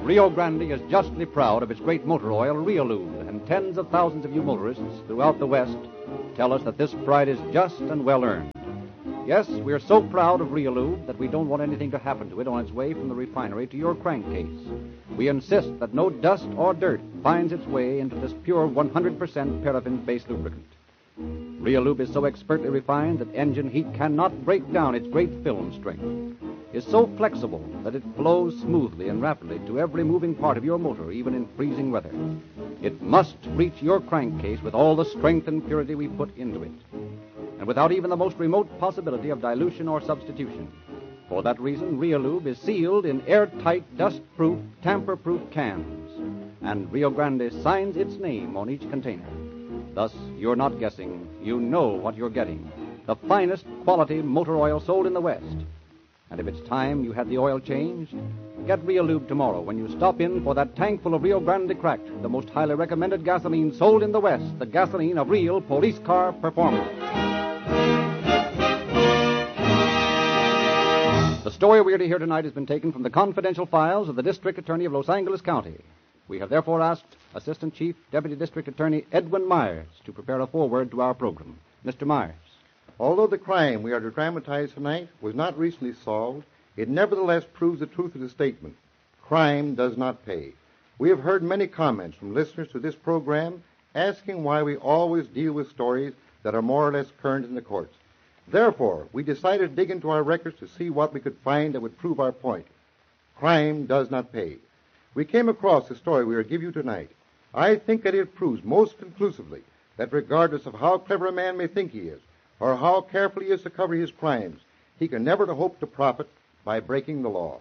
Rio Grande is justly proud of its great motor oil, Riolube, and tens of thousands of you motorists throughout the West tell us that this pride is just and well earned. Yes, we're so proud of Riolube that we don't want anything to happen to it on its way from the refinery to your crankcase. We insist that no dust or dirt finds its way into this pure 100% paraffin-based lubricant. Riolube is so expertly refined that engine heat cannot break down its great film strength. It's so flexible that it flows smoothly and rapidly to every moving part of your motor, even in freezing weather. It must reach your crankcase with all the strength and purity we put into it, and without even the most remote possibility of dilution or substitution. For that reason, Riolube is sealed in airtight, dust-proof, tamper-proof cans, and Rio Grande signs its name on each container. Thus, you're not guessing. You know what you're getting. The finest quality motor oil sold in the West. And if it's time you had the oil changed, get Riolube tomorrow when you stop in for that tank full of Rio Grande Cracked, the most highly recommended gasoline sold in the West, the gasoline of real police car performance. The story we are to hear tonight has been taken from the confidential files of the District Attorney of Los Angeles County. We have therefore asked Assistant Chief Deputy District Attorney Edwin Myers to prepare a foreword to our program. Mr. Myers. Although the crime we are to dramatize tonight was not recently solved, it nevertheless proves the truth of the statement. Crime does not pay. We have heard many comments from listeners to this program asking why we always deal with stories that are more or less current in the courts. Therefore, we decided to dig into our records to see what we could find that would prove our point. Crime does not pay. We came across the story we are giving you tonight. I think that it proves most conclusively that regardless of how clever a man may think he is, or how carefully he is to cover his crimes, he can never hope to profit by breaking the law.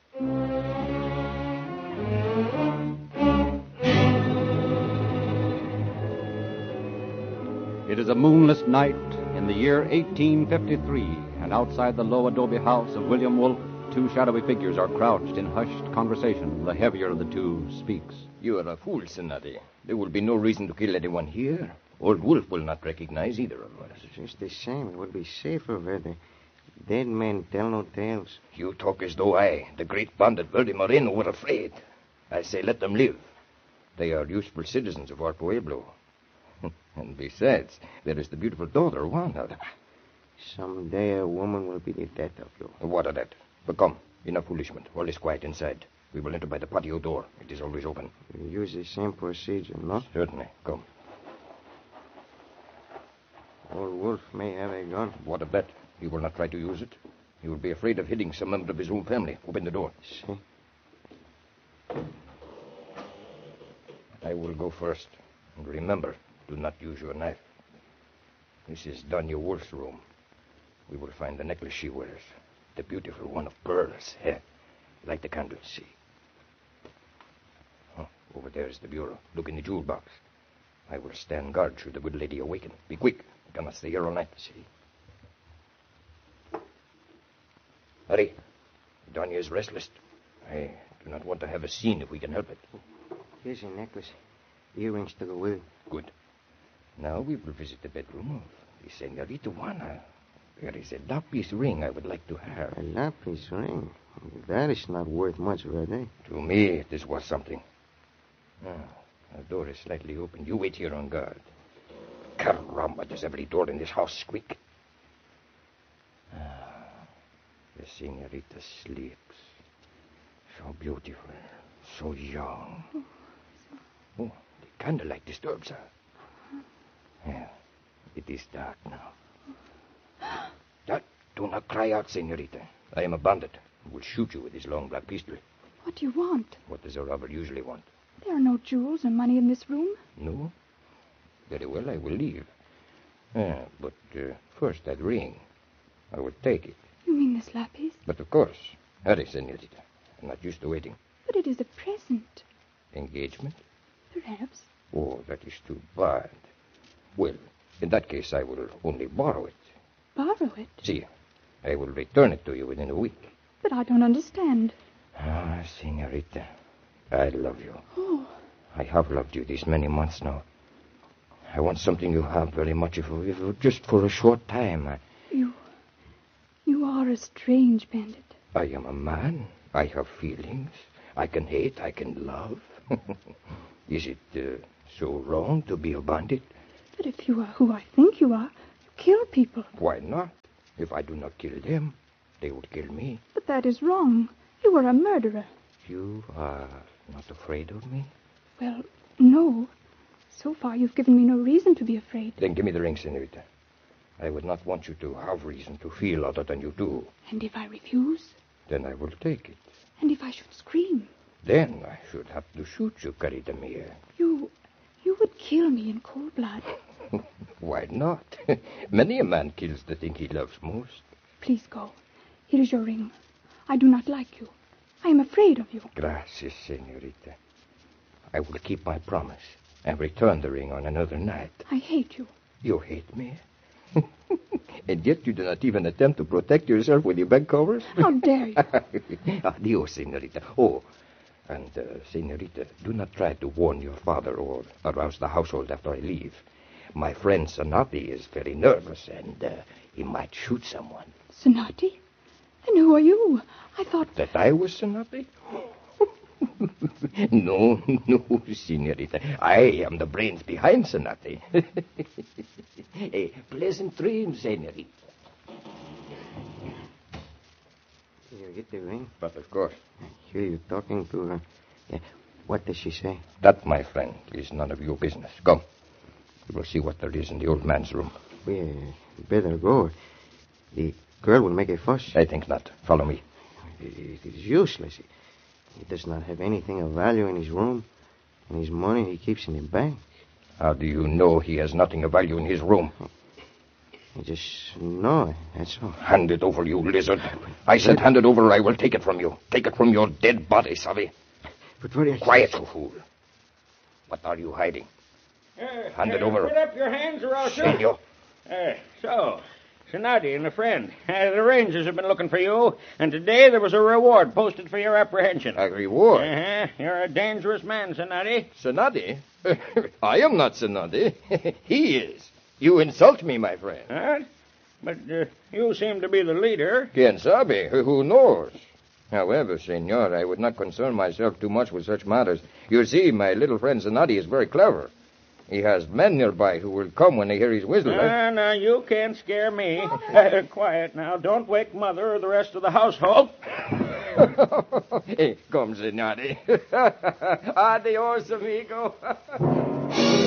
It is a moonless night in the year 1853, and outside the low adobe house of William Wolfe, two shadowy figures are crouched in hushed conversation. The heavier of the two speaks. You are a fool, Senati. There will be no reason to kill anyone here. Old Wolf will not recognize either of us. Just the same, it would be safer where the dead men tell no tales. You talk as though I, the great bandit Verde Moreno, were afraid. I say let them live. They are useful citizens of our pueblo. And besides, there is the beautiful daughter, Juana. Someday a woman will be the death of you. What of that? But come, enough foolishment. All is quiet inside. We will enter by the patio door. It is always open. You use the same procedure, no? Certainly. Come. Old Wolf may have a gun. What of that? He will not try to use it. He will be afraid of hitting some member of his own family. Open the door. See? I will go first. And remember, do not use your knife. This is Doña Wolf's room. We will find the necklace she wears. The beautiful one of pearls. Here, light the candle. See. Oh, over there is the bureau. Look in the jewel box. I will stand guard should the good lady awaken. Be quick. I cannot stay here all night. See. Hurry. Doña is restless. I do not want to have a scene if we can help it. Here's your necklace. Earrings to go with it. Good. Now we will visit the bedroom of the Senorita Juana. There is a lapis ring I would like to have. A lapis ring? That is not worth much, Verde. To me, it is worth something. The door is slightly open. You wait here on guard. Caramba, does every door in this house squeak? The senorita sleeps. So beautiful, so young. Oh, the candlelight disturbs her. Yeah, it is dark now. Do not cry out, senorita. I am a bandit who will shoot you with his long black pistol. What do you want? What does a robber usually want? There are no jewels or money in this room. No? Very well, I will leave. But first that ring. I will take it. You mean this lapis? But of course. Hurry, senorita. I'm not used to waiting. But it is a present. Engagement? Perhaps. Oh, that is too bad. Well, in that case, I will only borrow it. Borrow it? See, I will return it to you within a week. But I don't understand. Ah, senorita, I love you. Oh. I have loved you these many months now. I want something you have very much, if just for a short time. You are a strange bandit. I am a man. I have feelings. I can hate, I can love. Is it so wrong to be a bandit? But if you are who I think you are, you kill people. Why not? If I do not kill them, they would kill me. But that is wrong. You are a murderer. You are not afraid of me? Well, no. So far, you've given me no reason to be afraid. Then give me the ring, senorita. I would not want you to have reason to feel other than you do. And if I refuse? Then I will take it. And if I should scream? Then I should have to shoot you, Caridamia. You would kill me in cold blood. Why not? Many a man kills the thing he loves most. Please go. Here is your ring. I do not like you. I am afraid of you. Gracias, senorita. I will keep my promise and return the ring on another night. I hate you. You hate me? And yet you do not even attempt to protect yourself with your bed covers? How dare you? Adios, senorita. Oh, and, senorita, do not try to warn your father or arouse the household after I leave. My friend Sanati is very nervous, and he might shoot someone. Sanati? Then who are you? I thought... That I was Sanati? No, senorita. I am the brains behind Sanati. A pleasant dream, senorita. Did you get the ring? But of course. I hear you talking to her. Yeah. What does she say? That, my friend, is none of your business. Come. We will see what there is in the old man's room. We better go. The girl will make a fuss. I think not. Follow me. It is useless. He does not have anything of value in his room, and his money he keeps in the bank. How do you know he has nothing of value in his room? I just know it, that's all. Hand it over, you lizard. I said hand it over or I will take it from you. Take it from your dead body, Savi. But what is... Quiet, you fool. What are you hiding? Hand it over. Put up your hands or I'll shoot. Senor. So, Sanati and a friend. The Rangers have been looking for you, and today there was a reward posted for your apprehension. A reward? You're a dangerous man, Sanati. Sanati? I am not Sanati. He is. You insult me, my friend. What? But you seem to be the leader. Quien sabe? Who knows? However, senor, I would not concern myself too much with such matters. You see, my little friend Sanati is very clever. He has men nearby who will come when they hear his whistle. No, you can't scare me. Quiet now. Don't wake Mother or the rest of the household. Come, Sanati. Adios, amigo.